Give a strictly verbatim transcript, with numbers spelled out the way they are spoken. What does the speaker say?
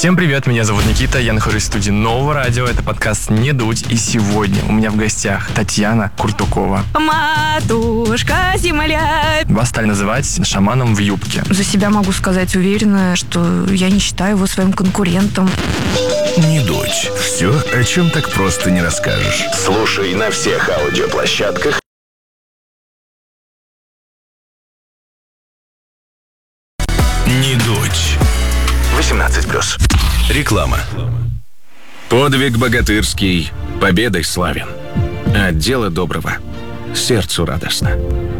Всем привет, меня зовут Никита, я нахожусь в студии Нового радио, это подкаст «Не дуть», и сегодня у меня в гостях Татьяна Куртукова. Матушка земля. Вас стали называть шаманом в юбке. За себя могу сказать уверенно, что я не считаю его своим конкурентом. Не дуть. Все, о чем так просто не расскажешь. Слушай на всех аудиоплощадках. Не дуть. восемнадцать плюс. Реклама. Подвиг богатырский победой славен. От дела доброго сердцу радостно.